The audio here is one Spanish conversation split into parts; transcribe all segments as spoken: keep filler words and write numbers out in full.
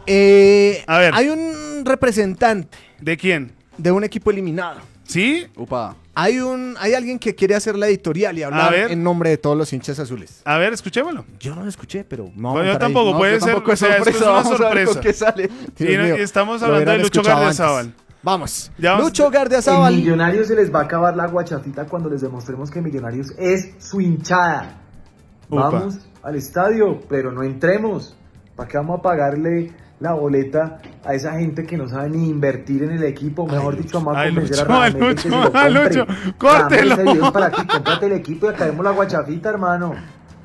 Eh, A ver. Hay un representante. ¿De quién? De un equipo eliminado. ¿Sí? Upa. Hay un, hay alguien que quiere hacer la editorial y hablar en nombre de todos los hinchas azules. A ver, escuchémoslo. Yo no lo escuché, pero no bueno, yo tampoco, no, puede yo ser, tampoco o sea, esto es una Vamos sorpresa. a ver con qué sale. Y, no, y estamos hablando de Lucho Gardiazabal. Vamos. Vamos. Lucho Gardiazabal. En Millonarios se les va a acabar la guachafita cuando les demostremos que Millonarios es su hinchada. Upa. Vamos al estadio, pero no entremos. ¿Para qué vamos a pagarle la boleta a esa gente que no sabe ni invertir en el equipo? Mejor Ay, dicho, vamos a ay, convencer Lucho, a ay, Radamel de que se Lucho, lo ay, compre. Lucho, córtelo. Dame ese video para aquí, cómprate el equipo y acabemos la guachafita, hermano.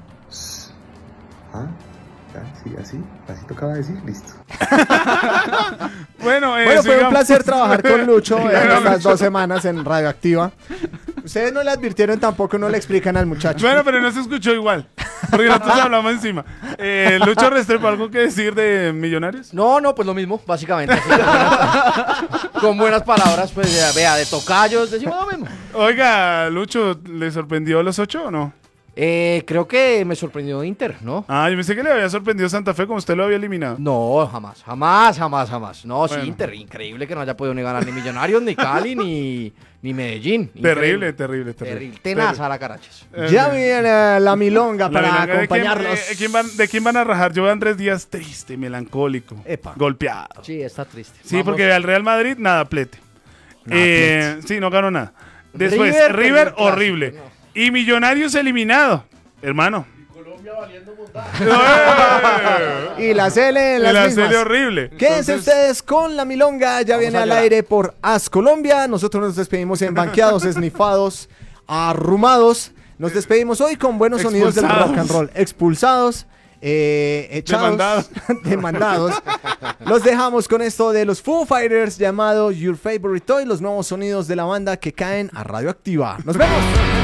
¿Ah? ¿Ya? Sí, así, así tocaba decir, listo. Bueno, eh, Bueno, fue sigamos. un placer trabajar con Lucho en Bueno, estas Lucho. dos semanas en Radioactiva. Ustedes no le advirtieron tampoco, no le explican al muchacho. Bueno, pero no se escuchó igual. Porque nosotros hablamos encima. Eh, Lucho Restrepo, ¿algo que decir de Millonarios? No, no, pues lo mismo, básicamente. Así, con buenas palabras, pues ya, vea, de tocayos, decimos lo mismo. Oiga, Lucho, ¿le sorprendió los ocho o no? Eh, creo que me sorprendió Inter, ¿no? Ah, yo pensé que le había sorprendido Santa Fe como usted lo había eliminado. No, jamás, jamás, jamás, jamás. No, Bueno. sí, Inter, increíble que no haya podido ni ganar ni Millonarios, ni Cali, ni, ni Medellín. Terrible, Increíble. terrible, terrible. Terrible. Tenaz a la Carachas. Ya viene la milonga La para milonga, ¿de quién- acompañarlos. eh, ¿quién van- ¿De quién van a rajar? Yo veo a Andrés Díaz triste, melancólico, Epa. golpeado. Sí, está triste. Sí, Vamos. porque al Real Madrid, nada, plete. Nada, Eh, sí, no ganó nada. Después, River, River, perdió el horrible. clásico, Y Millonarios eliminado, hermano. Y la Cele en Y las la mismas. serie horrible. Quédense Entonces, ustedes con la milonga, ya viene a al llorar. aire por As Colombia. Nosotros nos despedimos en banqueados, esnifados, arrumados. Nos despedimos hoy con buenos sonidos del Expulsados. rock and roll. Expulsados, eh, echados, Demandados. demandados. Los dejamos con esto de los Foo Fighters llamado Your Favorite Toy, los nuevos sonidos de la banda que caen a Radioactiva. Nos vemos.